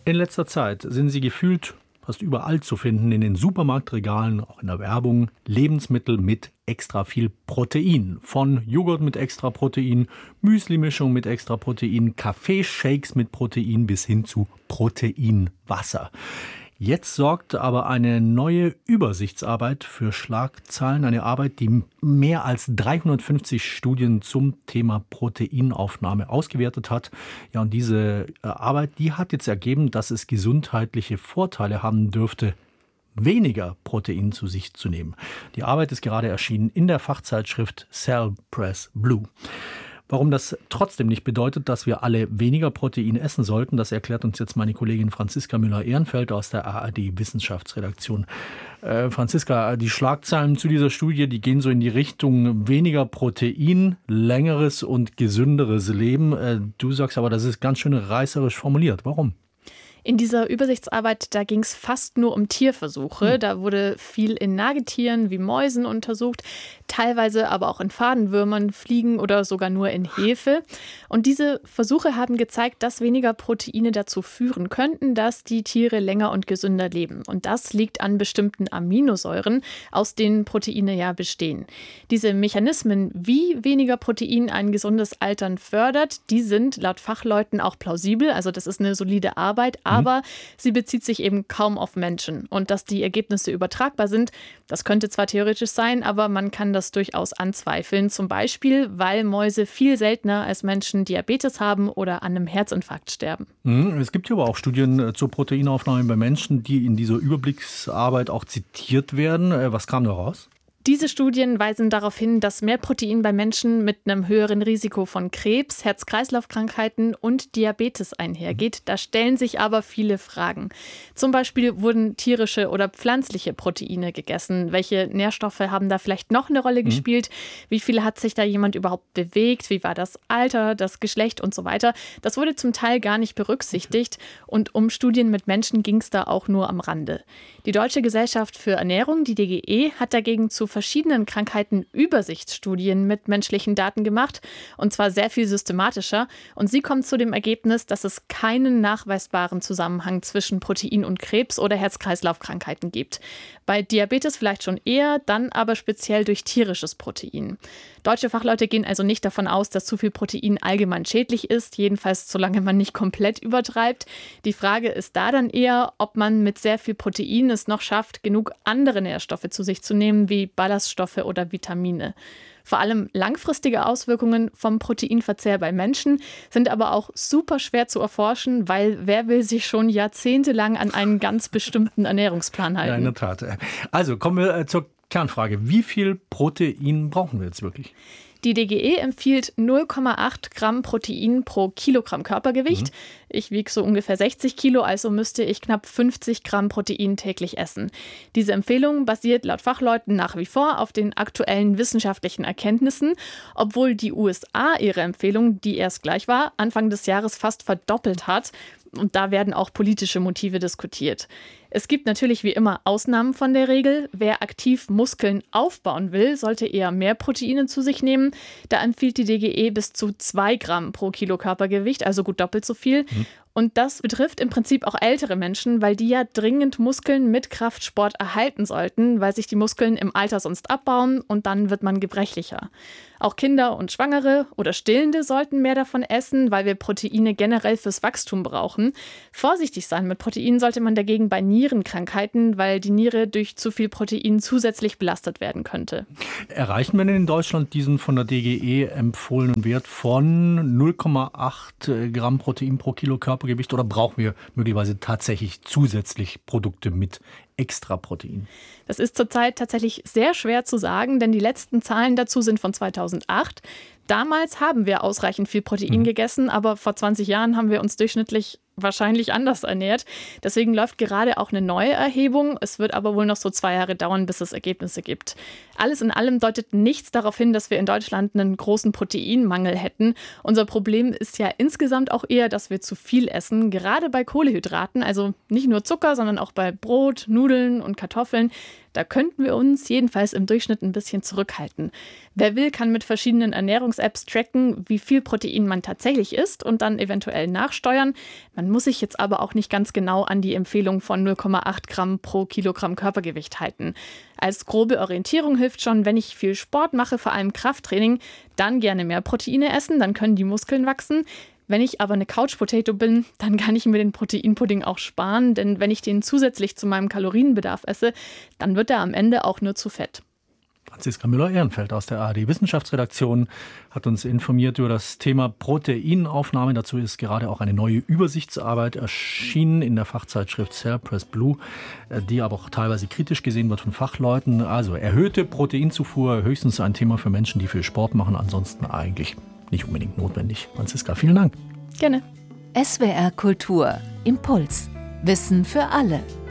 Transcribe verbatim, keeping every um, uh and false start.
In letzter Zeit sind sie gefühlt fast überall zu finden, in den Supermarktregalen, auch in der Werbung, Lebensmittel mit extra viel Protein. Von Joghurt mit extra Protein, Müsli-Mischung mit extra Protein, Kaffeeshakes mit Protein bis hin zu Proteinwasser. Jetzt sorgt aber eine neue Übersichtsarbeit für Schlagzeilen, eine Arbeit, die mehr als dreihundertfünfzig Studien zum Thema Proteinaufnahme ausgewertet hat. Ja, und diese Arbeit, die hat jetzt ergeben, dass es gesundheitliche Vorteile haben dürfte, weniger Protein zu sich zu nehmen. Die Arbeit ist gerade erschienen in der Fachzeitschrift Cell Press Blue. Warum das trotzdem nicht bedeutet, dass wir alle weniger Protein essen sollten, das erklärt uns jetzt meine Kollegin Franziska Müller-Ehrenfeld aus der A R D-Wissenschaftsredaktion. Äh, Franziska, die Schlagzeilen zu dieser Studie, die gehen so in die Richtung weniger Protein, längeres und gesünderes Leben. Äh, du sagst aber, das ist ganz schön reißerisch formuliert. Warum? In dieser Übersichtsarbeit, da ging es fast nur um Tierversuche. Da wurde viel in Nagetieren wie Mäusen untersucht, teilweise aber auch in Fadenwürmern, Fliegen oder sogar nur in Hefe. Und diese Versuche haben gezeigt, dass weniger Proteine dazu führen könnten, dass die Tiere länger und gesünder leben. Und das liegt an bestimmten Aminosäuren, aus denen Proteine ja bestehen. Diese Mechanismen, wie weniger Protein ein gesundes Altern fördert, die sind laut Fachleuten auch plausibel. Also das ist eine solide Arbeit. Aber sie bezieht sich eben kaum auf Menschen. Und dass die Ergebnisse übertragbar sind, das könnte zwar theoretisch sein, aber man kann das durchaus anzweifeln. Zum Beispiel, weil Mäuse viel seltener als Menschen Diabetes haben oder an einem Herzinfarkt sterben. Es gibt ja aber auch Studien zur Proteinaufnahme bei Menschen, die in dieser Überblicksarbeit auch zitiert werden. Was kam da raus? Diese Studien weisen darauf hin, dass mehr Protein bei Menschen mit einem höheren Risiko von Krebs, Herz-Kreislauf-Krankheiten und Diabetes einhergeht. Da stellen sich aber viele Fragen. Zum Beispiel wurden tierische oder pflanzliche Proteine gegessen. Welche Nährstoffe haben da vielleicht noch eine Rolle gespielt? Wie viel hat sich da jemand überhaupt bewegt? Wie war das Alter, das Geschlecht und so weiter? Das wurde zum Teil gar nicht berücksichtigt. Und um Studien mit Menschen ging es da auch nur am Rande. Die Deutsche Gesellschaft für Ernährung, die D G E, hat dagegen zu verschiedenen Krankheiten Übersichtsstudien mit menschlichen Daten gemacht, und zwar sehr viel systematischer. Und sie kommt zu dem Ergebnis, dass es keinen nachweisbaren Zusammenhang zwischen Protein und Krebs oder Herz-Kreislauf-Krankheiten gibt. Bei Diabetes vielleicht schon eher, dann aber speziell durch tierisches Protein. Deutsche Fachleute gehen also nicht davon aus, dass zu viel Protein allgemein schädlich ist, jedenfalls solange man nicht komplett übertreibt. Die Frage ist da dann eher, ob man mit sehr viel Protein es noch schafft, genug andere Nährstoffe zu sich zu nehmen, wie Ballaststoffe oder Vitamine. Vor allem langfristige Auswirkungen vom Proteinverzehr bei Menschen sind aber auch super schwer zu erforschen, weil wer will sich schon jahrzehntelang an einen ganz bestimmten Ernährungsplan halten? Ja, in der Tat. Also kommen wir zur Kernfrage. Wie viel Protein brauchen wir jetzt wirklich? Die D G E empfiehlt null Komma acht Gramm Protein pro Kilogramm Körpergewicht. Mhm. Ich wiege so ungefähr sechzig Kilo, also müsste ich knapp fünfzig Gramm Protein täglich essen. Diese Empfehlung basiert laut Fachleuten nach wie vor auf den aktuellen wissenschaftlichen Erkenntnissen, obwohl die U S A ihre Empfehlung, die erst gleich war, Anfang des Jahres fast verdoppelt hat. Und da werden auch politische Motive diskutiert. Es gibt natürlich wie immer Ausnahmen von der Regel. Wer aktiv Muskeln aufbauen will, sollte eher mehr Proteine zu sich nehmen. Da empfiehlt die D G E bis zu zwei Gramm pro Kilo Körpergewicht, also gut doppelt so viel. Mhm. Und das betrifft im Prinzip auch ältere Menschen, weil die ja dringend Muskeln mit Kraftsport erhalten sollten, weil sich die Muskeln im Alter sonst abbauen und dann wird man gebrechlicher. Auch Kinder und Schwangere oder Stillende sollten mehr davon essen, weil wir Proteine generell fürs Wachstum brauchen. Vorsichtig sein mit Protein sollte man dagegen bei Nierenkrankheiten, weil die Niere durch zu viel Protein zusätzlich belastet werden könnte. Erreichen wir denn in Deutschland diesen von der D G E empfohlenen Wert von null Komma acht Gramm Protein pro Kilo Körpergewicht oder brauchen wir möglicherweise tatsächlich zusätzlich Produkte mit extra Protein? Das ist zurzeit tatsächlich sehr schwer zu sagen, denn die letzten Zahlen dazu sind von zweitausendacht. Damals haben wir ausreichend viel Protein mhm. gegessen, aber vor zwanzig Jahren haben wir uns durchschnittlich wahrscheinlich anders ernährt. Deswegen läuft gerade auch eine neue Erhebung. Es wird aber wohl noch so zwei Jahre dauern, bis es Ergebnisse gibt. Alles in allem deutet nichts darauf hin, dass wir in Deutschland einen großen Proteinmangel hätten. Unser Problem ist ja insgesamt auch eher, dass wir zu viel essen, gerade bei Kohlenhydraten, also nicht nur Zucker, sondern auch bei Brot, Nudeln und Kartoffeln. Da könnten wir uns jedenfalls im Durchschnitt ein bisschen zurückhalten. Wer will, kann mit verschiedenen Ernährungs-Apps tracken, wie viel Protein man tatsächlich isst und dann eventuell nachsteuern. Man muss sich jetzt aber auch nicht ganz genau an die Empfehlung von null Komma acht Gramm pro Kilogramm Körpergewicht halten. Als grobe Orientierung hilft schon, wenn ich viel Sport mache, vor allem Krafttraining, dann gerne mehr Proteine essen, dann können die Muskeln wachsen. Wenn ich aber eine Couch-Potato bin, dann kann ich mir den Proteinpudding auch sparen, denn wenn ich den zusätzlich zu meinem Kalorienbedarf esse, dann wird er am Ende auch nur zu fett. Franziska Müller-Ehrenfeld aus der A R D-Wissenschaftsredaktion hat uns informiert über das Thema Proteinaufnahme. Dazu ist gerade auch eine neue Übersichtsarbeit erschienen in der Fachzeitschrift Cell Press Blue, die aber auch teilweise kritisch gesehen wird von Fachleuten. Also erhöhte Proteinzufuhr, höchstens ein Thema für Menschen, die viel Sport machen, ansonsten eigentlich nicht unbedingt notwendig. Franziska, vielen Dank. Gerne. S W R Kultur. Impuls. Wissen für alle.